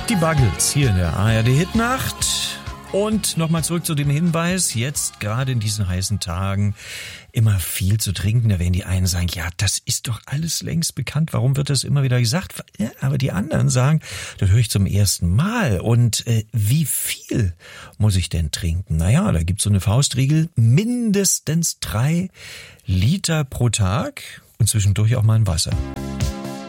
Die Buggles hier in der ARD Hitnacht. Und nochmal zurück zu dem Hinweis, jetzt gerade in diesen heißen Tagen immer viel zu trinken. Da werden die einen sagen, ja, das ist doch alles längst bekannt. Warum wird das immer wieder gesagt? Ja, aber die anderen sagen, das höre ich zum ersten Mal. Und wie viel muss ich denn trinken? Naja, da gibt's so eine Faustregel, mindestens 3 Liter pro Tag und zwischendurch auch mal ein Wasser.